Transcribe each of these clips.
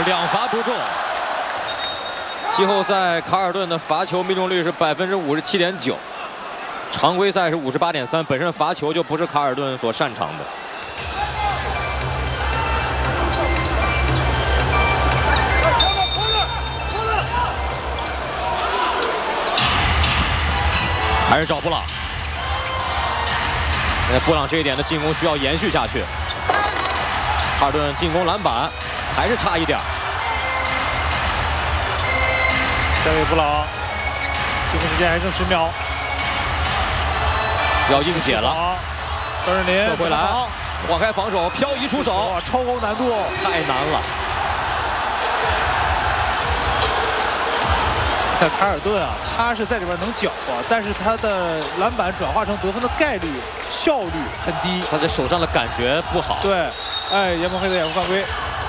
2罚不中。季后赛卡尔顿的罚球命中率是57.9%，常规赛是58.3%，本身罚球就不是卡尔顿所擅长的。还是找布朗。布朗这一点的进攻需要延续下去。卡尔顿进攻篮板还是差一点。 交给布朗，进攻时间还剩10秒。 要硬解了。 张镇麟撤回来，晃开防守，漂移出手， 哇，超高难度， 太难了。 在卡尔顿啊，他是在里边能搅和，但是他的篮板转化成得分的概率、效率很低， 他在手上的感觉不好。 对，哎，严蒙黑的掩护犯规。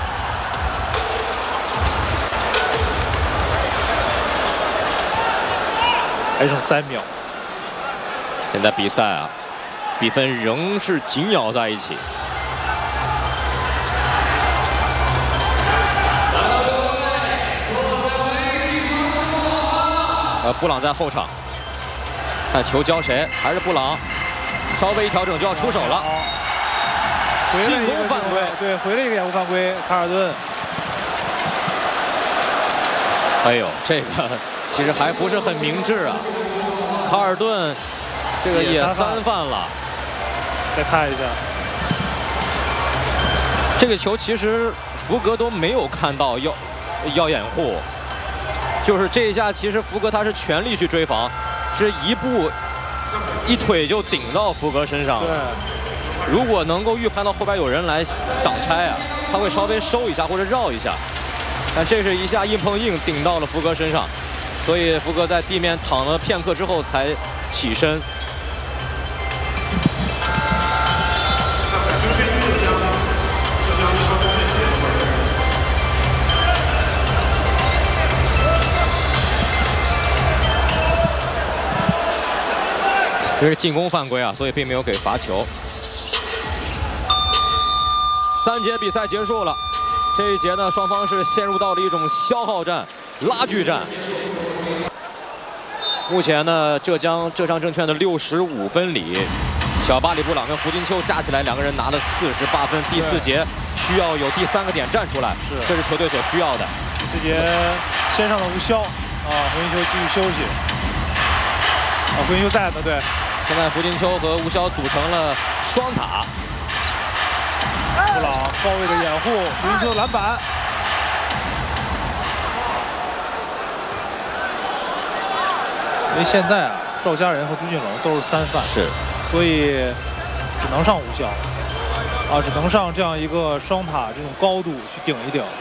还剩3秒。 现在比赛啊，比分仍是紧咬在一起。布朗在后场，看球交谁，还是布朗，稍微一调整就要出手了。进攻犯规， 对，回了一个掩护犯规，卡尔顿。 哎呦，这个其实还不是很明智啊。卡尔顿这个也3犯了。 再看一下， 这个球其实福格都没有看到要掩护。就是这一下，其实福格他是全力去追防，这一腿就顶到福格身上了。 对， 如果能够预判到后边有人来挡拆啊，他会稍微收一下或者绕一下。但这是一下硬碰硬顶到了福格身上，所以福格在地面躺了片刻之后才起身。这是进攻犯规啊，所以并没有给罚球。3节比赛结束了，这一节呢，双方是陷入到了一种消耗战、拉锯战。目前呢，浙江证券的65分里，小巴里布朗跟胡金秋加起来2个人拿了48分。第4节需要有第3个点站出来，这是球队所需要的。 这节先上的吴骁啊，胡金秋继续休息。胡金秋在呢，对。 现在胡金秋和吴骁组成了双塔。 布朗高位的掩护，胡金秋篮板。因为现在啊，赵家人和朱俊龙都是3犯， 是， 所以只能上吴骁啊，只能上这样一个双塔这种高度去顶一顶。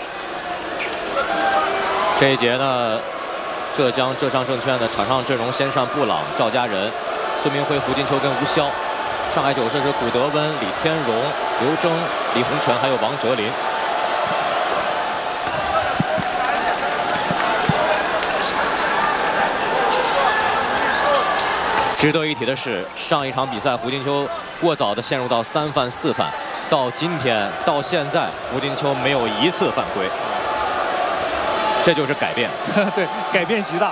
这一节呢，浙江证券的场上阵容先上布朗、赵家人、孙明辉、胡金秋跟吴骁。上海九世是古德温、李天荣、刘铮、李洪权还有王哲林。值得一提的是，上一场比赛胡金秋过早的陷入到3犯4犯，到今天到现在，胡金秋没有1次犯规，这就是改变。 对，改变极大。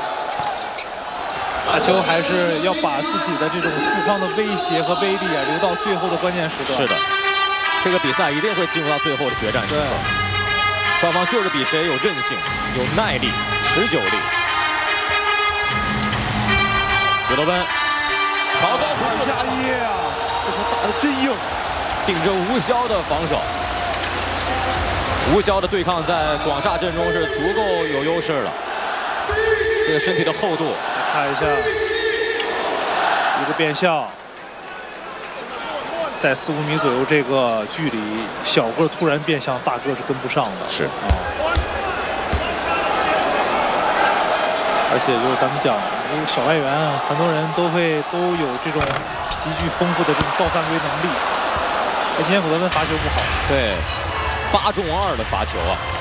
打球还是要把自己的这种对方的威胁和威力啊留到最后的关键时刻。 是的，这个比赛一定会进入到最后的决战时刻。双方就是比谁有韧性、有耐力、持久力。古德温，超高 2加1啊，这球打得真硬， 顶着吴骁的防守。吴骁的对抗在广厦阵中是足够有优势了，这个身体的厚度。 看一下一个变向，在4、5米左右这个距离，小个突然变向，大个是跟不上的。 是啊，而且就是咱们讲，因为小外援啊，很多人都有这种极具丰富的这种造犯规能力。今天古德温罚球不好， 对，8中2的罚球啊。